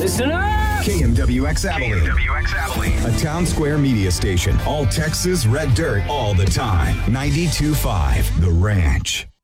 Listen up! KMWX Abilene. A town square media station. All Texas red dirt all the time. 92.5 The Ranch.